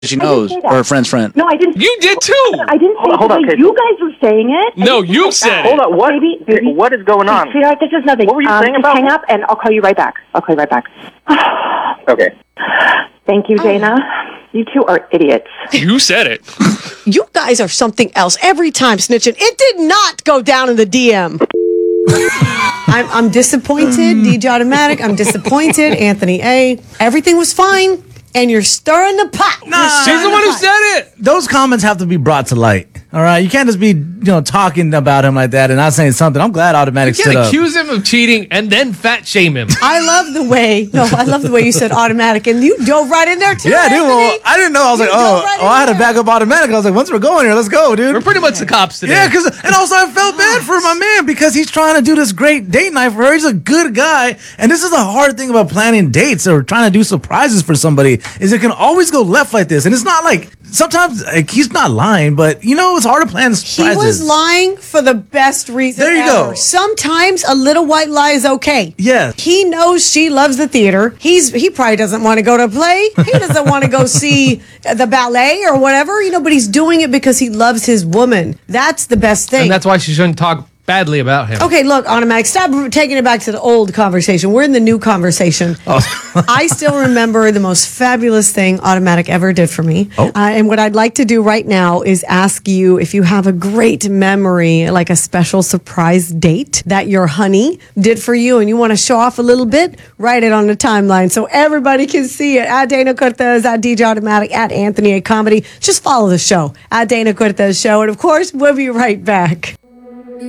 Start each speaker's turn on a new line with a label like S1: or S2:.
S1: she knows, or her friend's friend.
S2: No, I didn't.
S3: You did too.
S2: I didn't say
S4: Hold on,
S2: it the way
S4: Casey.
S2: you guys were saying it.
S3: No, you said it.
S4: Hold on, what?
S2: Baby.
S4: What is going on?
S2: Sweetheart, this is nothing.
S4: What were you saying
S2: just
S4: about
S2: hang
S4: me?
S2: up, and I'll call you right back.
S4: Okay.
S2: Thank you, Dana. You two are idiots.
S3: You said it.
S5: You guys are something else every time snitching. It did not go down in the DM. I'm disappointed, DJ Automatic. I'm disappointed, Anthony A. Everything was fine, and you're stirring the pot.
S3: She's the one who said it.
S6: Those comments have to be brought to light. All right, you can't just be talking about him like that and not saying something. I'm glad Automatic
S3: You
S6: stood
S3: can't
S6: up.
S3: accuse him of cheating and then fat shame him.
S5: I love the way you said Automatic, and you dove right in there too.
S6: Yeah, dude. Well,
S5: Anthony.
S6: I didn't know. I was like,
S5: You dove right in
S6: I had to
S5: there.
S6: back up Automatic. I was like, once we're going here, let's go, dude.
S3: We're pretty much the cops today.
S6: Yeah, and also I felt bad for my man because he's trying to do this great date night for her. He's a good guy, and this is the hard thing about planning dates or trying to do surprises for somebody is it can always go left like this, and it's not like sometimes he's not lying, but it's hard to plan surprises.
S5: He was lying for the best reason
S6: There you
S5: ever.
S6: go.
S5: Sometimes a little white lie is okay.
S6: Yeah.
S5: He knows she loves the theater. He probably doesn't want to go to a play. He doesn't want to go see the ballet or whatever, but he's doing it because he loves his woman. That's the best thing.
S3: And that's why she shouldn't talk badly about him.
S5: Okay, look, Automatic, stop taking it back to the old conversation. We're in the new conversation. I still remember the most fabulous thing Automatic ever did for me. And what I'd like to do right now is ask you if you have a great memory, like a special surprise date that your honey did for you and you want to show off a little bit, write it on the timeline so everybody can see it. At Dana Cortez, at DJ Automatic, at Anthony A. Comedy. Just follow the show, at Dana Cortez Show. And of course, we'll be right back.